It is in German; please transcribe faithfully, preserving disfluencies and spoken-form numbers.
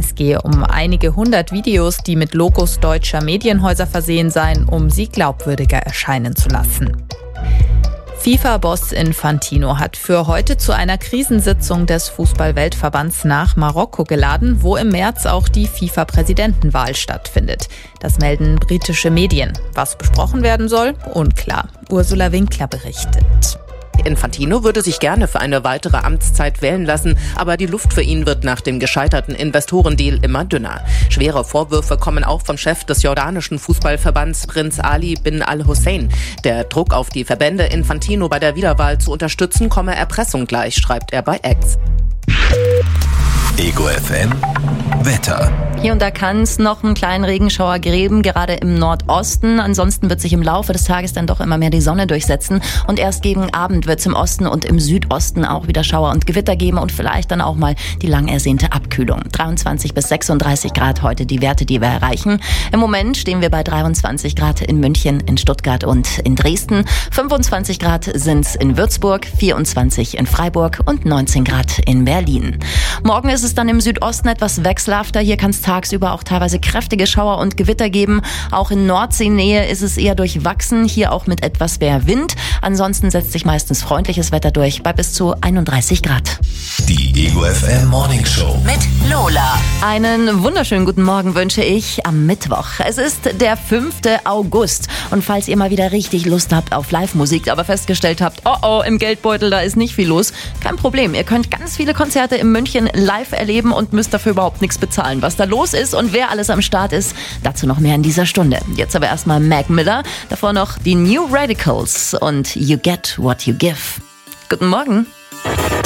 Es gehe um einige hundert Videos, die mit Logos deutscher Medienhäuser versehen seien, um sie glaubwürdiger erscheinen zu lassen. FIFA-Boss Infantino hat für heute zu einer Krisensitzung des Fußball-Weltverbands nach Marokko geladen, wo im März auch die FIFA-Präsidentenwahl stattfindet. Das melden britische Medien. Was besprochen werden soll? Unklar. Ursula Winkler berichtet. Infantino würde sich gerne für eine weitere Amtszeit wählen lassen, aber die Luft für ihn wird nach dem gescheiterten Investorendeal immer dünner. Schwere Vorwürfe kommen auch vom Chef des jordanischen Fußballverbands Prinz Ali bin al-Hussein. Der Druck auf die Verbände, Infantino bei der Wiederwahl zu unterstützen, komme Erpressung gleich, schreibt er bei X. Ego F M Wetter. Hier und da kann es noch einen kleinen Regenschauer geben, gerade im Nordosten. Ansonsten wird sich im Laufe des Tages dann doch immer mehr die Sonne durchsetzen. Und erst gegen Abend wird es im Osten und im Südosten auch wieder Schauer und Gewitter geben und vielleicht dann auch mal die lang ersehnte Abkühlung. dreiundzwanzig bis sechsunddreißig Grad heute die Werte, die wir erreichen. Im Moment stehen wir bei dreiundzwanzig Grad in München, in Stuttgart und in Dresden. fünfundzwanzig Grad sind es in Würzburg, vierundzwanzig in Freiburg und neunzehn Grad in Berlin. Morgen ist es dann im Südosten etwas wechselhafter. Hier kann es tagsüber auch teilweise kräftige Schauer und Gewitter geben. Auch in Nordseenähe ist es eher durchwachsen, hier auch mit etwas mehr Wind. Ansonsten setzt sich meistens freundliches Wetter durch bei bis zu einunddreißig Grad. Die Ego F M Morning Show mit Lola. Einen wunderschönen guten Morgen wünsche ich am Mittwoch. Es ist der fünfte August und falls ihr mal wieder richtig Lust habt auf Live-Musik, aber festgestellt habt, oh oh, im Geldbeutel, da ist nicht viel los, kein Problem. Ihr könnt ganz viele Konzerte in München live erleben und müsst dafür überhaupt nichts bezahlen. Was da los ist und wer alles am Start ist, dazu noch mehr in dieser Stunde. Jetzt aber erstmal Mac Miller, davor noch die New Radicals und You Get What You Give. Guten Morgen.